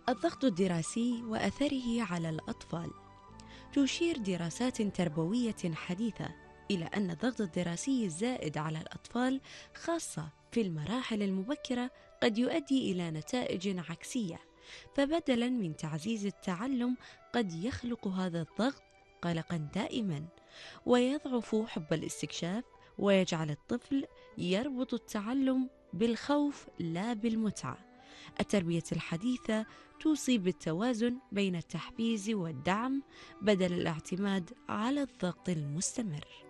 الضغط الدراسي وأثره على الأطفال. تشير دراسات تربوية حديثة إلى أن الضغط الدراسي الزائد على الأطفال خاصة في المراحل المبكرة قد يؤدي إلى نتائج عكسية، فبدلا من تعزيز التعلم قد يخلق هذا الضغط قلقا دائما، ويضعف حب الاستكشاف، ويجعل الطفل يربط التعلم بالخوف لا بالمتعة. التربية الحديثة توصي بالتوازن بين التحفيز والدعم بدل الاعتماد على الضغط المستمر.